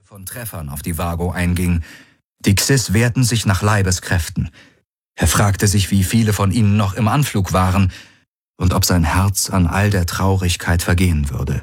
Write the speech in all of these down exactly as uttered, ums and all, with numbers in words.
von Treffern auf die Vago einging. Die Xyz wehrten sich nach Leibeskräften. Er fragte sich, wie viele von ihnen noch im Anflug waren und ob sein Herz an all der Traurigkeit vergehen würde.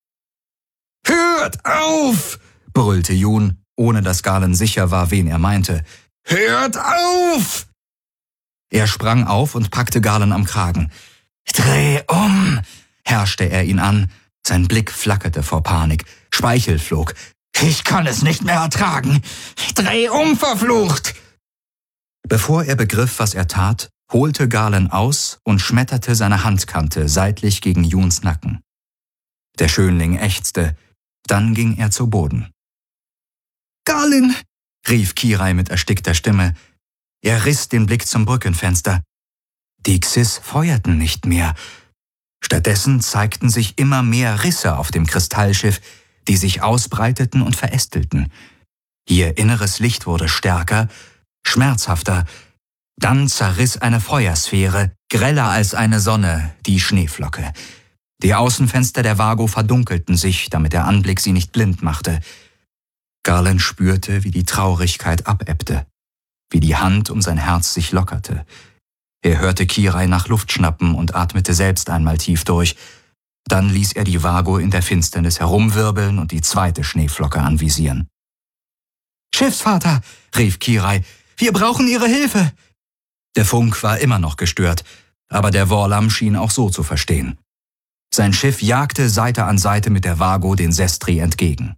»Hört auf!« brüllte Jun, ohne dass Galen sicher war, wen er meinte. »Hört auf!« Er sprang auf und packte Galen am Kragen. »Dreh um!« herrschte er ihn an. Sein Blick flackerte vor Panik. Speichel flog. »Ich kann es nicht mehr ertragen! Dreh um, verflucht!« Bevor er begriff, was er tat, holte Galen aus und schmetterte seine Handkante seitlich gegen Juns Nacken. Der Schönling ächzte, dann ging er zu Boden. »Galen«, rief Kirai mit erstickter Stimme. Er riss den Blick zum Brückenfenster. Die Xyz feuerten nicht mehr. Stattdessen zeigten sich immer mehr Risse auf dem Kristallschiff, die sich ausbreiteten und verästelten. Ihr inneres Licht wurde stärker, schmerzhafter. Dann zerriss eine Feuersphäre, greller als eine Sonne, die Schneeflocke. Die Außenfenster der Vago verdunkelten sich, damit der Anblick sie nicht blind machte. Galen spürte, wie die Traurigkeit abebbte, wie die Hand um sein Herz sich lockerte. Er hörte Kirai nach Luft schnappen und atmete selbst einmal tief durch. Dann ließ er die Vago in der Finsternis herumwirbeln und die zweite Schneeflocke anvisieren. »Schiffsvater«, rief Kirai, »wir brauchen Ihre Hilfe!« Der Funk war immer noch gestört, aber der Worlam schien auch so zu verstehen. Sein Schiff jagte Seite an Seite mit der Vago den Sestri entgegen.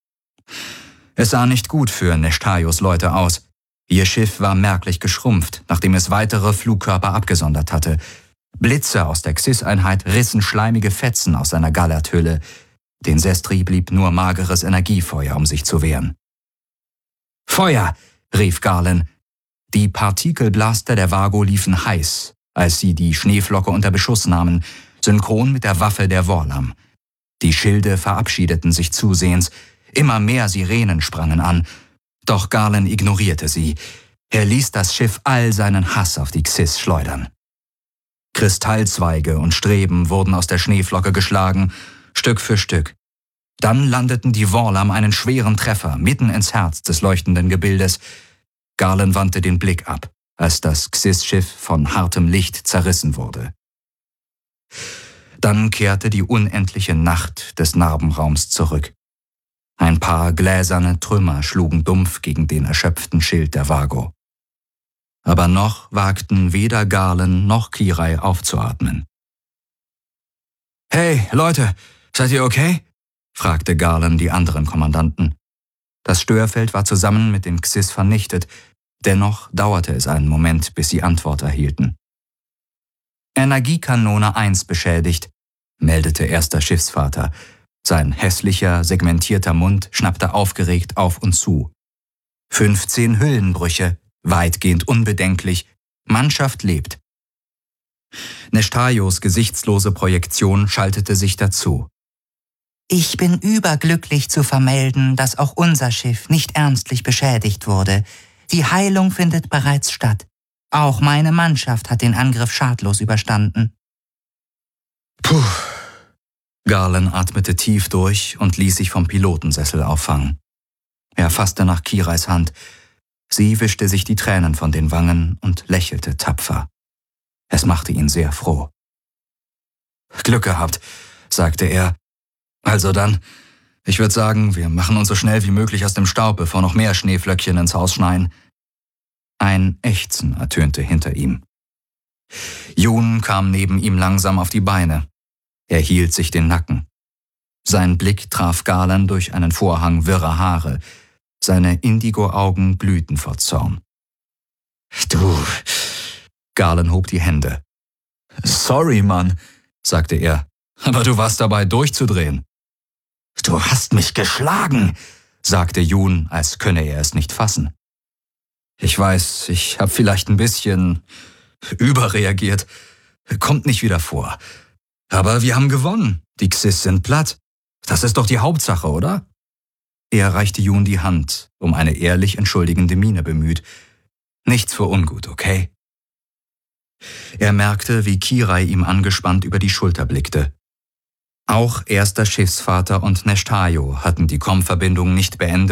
Es sah nicht gut für Neshtayos Leute aus. Ihr Schiff war merklich geschrumpft, nachdem es weitere Flugkörper abgesondert hatte. Blitze aus der Xyz-Einheit rissen schleimige Fetzen aus seiner Gallerthülle. Den Sestri blieb nur mageres Energiefeuer, um sich zu wehren. »Feuer«, rief Galen. Die Partikelblaster der Vago liefen heiß, als sie die Schneeflocke unter Beschuss nahmen, synchron mit der Waffe der Worlam. Die Schilde verabschiedeten sich zusehends, immer mehr Sirenen sprangen an. Doch Galen ignorierte sie. Er ließ das Schiff all seinen Hass auf die Xyz schleudern. Kristallzweige und Streben wurden aus der Schneeflocke geschlagen, Stück für Stück. Dann landeten die Worlam einen schweren Treffer mitten ins Herz des leuchtenden Gebildes. Galen wandte den Blick ab, als das Xyz-Schiff von hartem Licht zerrissen wurde. Dann kehrte die unendliche Nacht des Narbenraums zurück. Ein paar gläserne Trümmer schlugen dumpf gegen den erschöpften Schild der Vago. Aber noch wagten weder Galen noch Kirai aufzuatmen. »Hey, Leute, seid ihr okay?« fragte Galen die anderen Kommandanten. Das Störfeld war zusammen mit den Xyz vernichtet, dennoch dauerte es einen Moment, bis sie Antwort erhielten. »Energiekanone eins beschädigt«, meldete erster Schiffsvater. Sein hässlicher, segmentierter Mund schnappte aufgeregt auf und zu. »fünfzehn Hüllenbrüche, weitgehend unbedenklich. Mannschaft lebt.« Neshtayos gesichtslose Projektion schaltete sich dazu. »Ich bin überglücklich zu vermelden, dass auch unser Schiff nicht ernstlich beschädigt wurde. Die Heilung findet bereits statt. Auch meine Mannschaft hat den Angriff schadlos überstanden.« Puh. Galen atmete tief durch und ließ sich vom Pilotensessel auffangen. Er fasste nach Kirais Hand. Sie wischte sich die Tränen von den Wangen und lächelte tapfer. Es machte ihn sehr froh. »Glück gehabt«, sagte er. »Also dann, ich würde sagen, wir machen uns so schnell wie möglich aus dem Staub, bevor noch mehr Schneeflöckchen ins Haus schneien.« Ein Ächzen ertönte hinter ihm. Jun kam neben ihm langsam auf die Beine. Er hielt sich den Nacken. Sein Blick traf Galen durch einen Vorhang wirrer Haare. Seine Indigo-Augen glühten vor Zorn. »Du...« Galen hob die Hände. »Sorry, Mann«, sagte er, »aber du warst dabei, durchzudrehen.« »Du hast mich geschlagen«, sagte Jun, als könne er es nicht fassen. »Ich weiß, ich habe vielleicht ein bisschen überreagiert. Kommt nicht wieder vor. Aber wir haben gewonnen. Die Xyz sind platt. Das ist doch die Hauptsache, oder?« Er reichte Jun die Hand, um eine ehrlich entschuldigende Miene bemüht. »Nichts für ungut, okay?« Er merkte, wie Kirai ihm angespannt über die Schulter blickte. Auch erster Schiffsvater und Neshtayo hatten die Kommverbindung nicht beendet